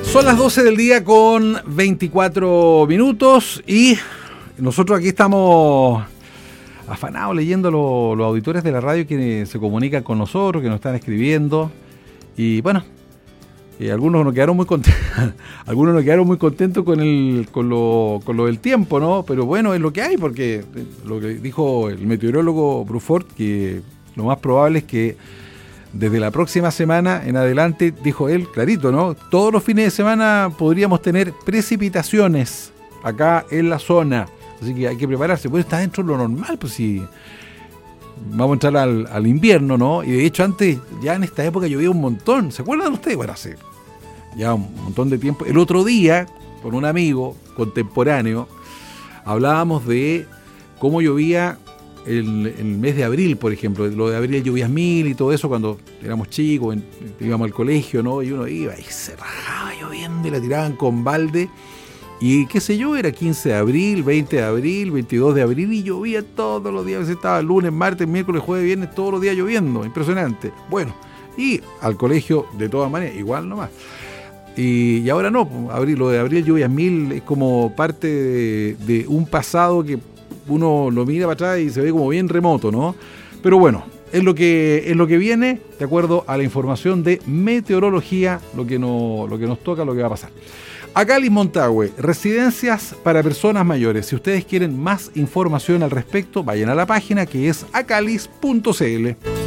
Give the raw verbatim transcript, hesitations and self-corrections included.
Son las doce del día con veinticuatro minutos y nosotros aquí estamos afanados leyendo lo, los auditores de la radio que se comunican con nosotros, que nos están escribiendo. Y bueno, eh, algunos nos quedaron muy contentos, algunos nos quedaron muy contentos con el con lo, con lo del tiempo, ¿no? Pero bueno, es lo que hay, porque lo que dijo el meteorólogo Bruford, que lo más probable es que desde la próxima semana en adelante, dijo él, clarito, ¿no? Todos los fines de semana podríamos tener precipitaciones acá en la zona. Así que hay que prepararse. Pues está dentro de lo normal, pues si vamos a entrar al, al invierno, ¿no? Y de hecho antes, ya en esta época llovía un montón. ¿Se acuerdan ustedes? Bueno, hace ya un montón de tiempo. El otro día, con un amigo contemporáneo, hablábamos de cómo llovía El, el mes de abril, por ejemplo, lo de abril lluvias mil y todo eso cuando éramos chicos, en, íbamos al colegio, ¿no? Y uno iba y se rajaba lloviendo y la tiraban con balde. Y qué sé yo, era quince de abril, veinte de abril, veintidós de abril y llovía todos los días. A veces estaba lunes, martes, miércoles, jueves, viernes, todos los días lloviendo. Impresionante. Bueno, y al colegio de todas maneras, igual nomás. Y, y ahora no, abril, lo de abril lluvias mil es como parte de, de un pasado que uno lo mira para atrás y se ve como bien remoto, ¿no? Pero bueno, es lo que es lo que viene, de acuerdo a la información de meteorología, lo que, no, lo que nos toca, lo que va a pasar. Acalis Montague, residencias para personas mayores. Si ustedes quieren más información al respecto, vayan a la página que es acalis punto c l.